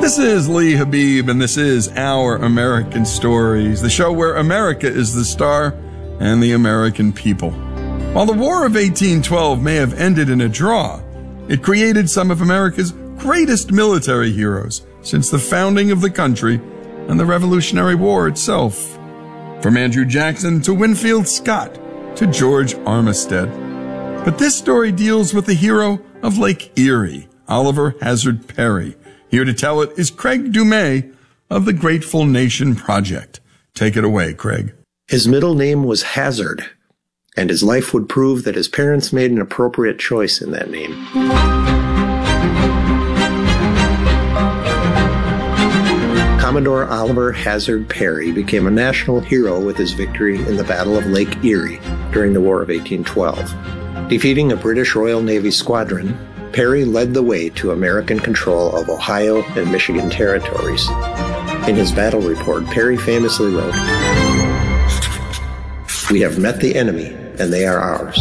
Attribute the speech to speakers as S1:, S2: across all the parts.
S1: This is Lee Habib, and this is Our American Stories, the show where America is the star and the American people. While the War of 1812 may have ended in a draw, it created some of America's greatest military heroes since the founding of the country and the Revolutionary War itself. From Andrew Jackson to Winfield Scott to George Armistead. But this story deals with the hero of Lake Erie, Oliver Hazard Perry. Here to tell it is Craig Dumais of the Grateful Nation Project. Take it away, Craig.
S2: His middle name was Hazard, and his life would prove that his parents made an appropriate choice in that name. Commodore Oliver Hazard Perry became a national hero with his victory in the Battle of Lake Erie during the War of 1812. Defeating a British Royal Navy squadron, Perry led the way to American control of Ohio and Michigan territories. In his battle report, Perry famously wrote, "We have met the enemy, and they are ours."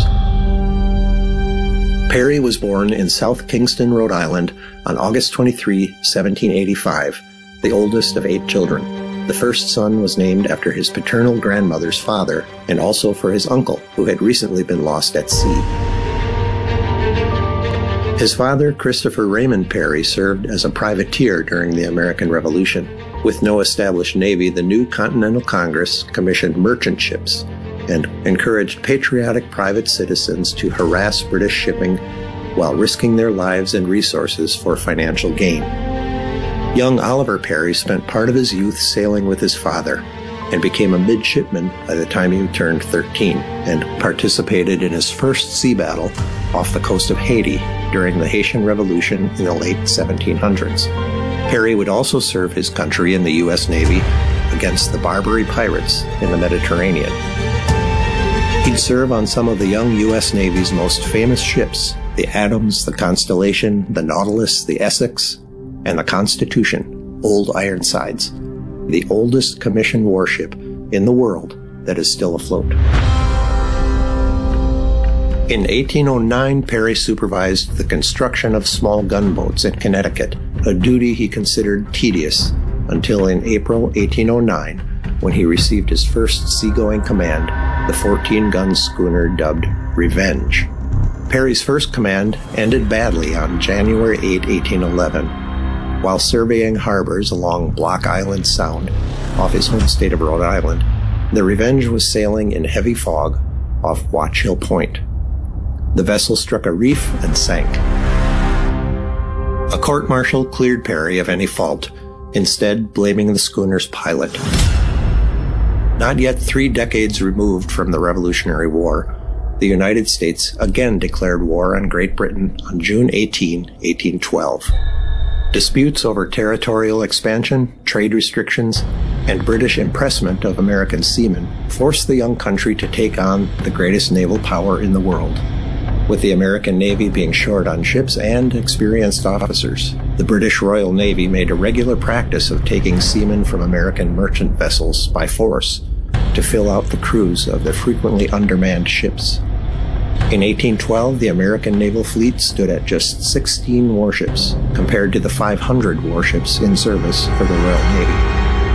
S2: Perry was born in South Kingston, Rhode Island on August 23, 1785, the oldest of 8 children. The first son was named after his paternal grandmother's father and also for his uncle, who had recently been lost at sea. His father, Christopher Raymond Perry, served as a privateer during the American Revolution. With no established navy, the new Continental Congress commissioned merchant ships and encouraged patriotic private citizens to harass British shipping while risking their lives and resources for financial gain. Young Oliver Perry spent part of his youth sailing with his father and became a midshipman by the time he turned 13 and participated in his first sea battle off the coast of Haiti during the Haitian Revolution in the late 1700s. Perry would also serve his country in the U.S. Navy against the Barbary pirates in the Mediterranean. He'd serve on some of the young U.S. Navy's most famous ships, the Adams, the Constellation, the Nautilus, the Essex, and the Constitution, Old Ironsides, the oldest commissioned warship in the world that is still afloat. In 1809, Perry supervised the construction of small gunboats in Connecticut, a duty he considered tedious until in April 1809, when he received his first seagoing command, the 14-gun schooner dubbed Revenge. Perry's first command ended badly on January 8, 1811, while surveying harbors along Block Island Sound off his home state of Rhode Island. The Revenge was sailing in heavy fog off Watch Hill Point. The vessel struck a reef and sank. A court-martial cleared Perry of any fault, instead blaming the schooner's pilot. Not yet 3 decades removed from the Revolutionary War, the United States again declared war on Great Britain on June 18, 1812. Disputes over territorial expansion, trade restrictions, and British impressment of American seamen forced the young country to take on the greatest naval power in the world. With the American Navy being short on ships and experienced officers, the British Royal Navy made a regular practice of taking seamen from American merchant vessels by force to fill out the crews of their frequently undermanned ships. In 1812, the American naval fleet stood at just 16 warships, compared to the 500 warships in service for the Royal Navy.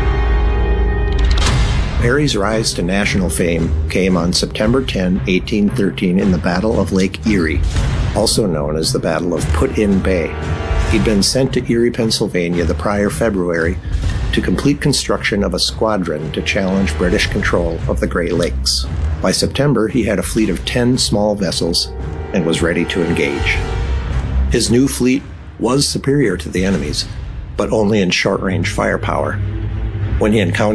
S2: Perry's rise to national fame came on September 10, 1813 in the Battle of Lake Erie, also known as the Battle of Put-in Bay. He'd been sent to Erie, Pennsylvania the prior February to complete construction of a squadron to challenge British control of the Great Lakes. By September, he had a fleet of 10 small vessels and was ready to engage. His new fleet was superior to the enemy's, but only in short-range firepower. When he encountered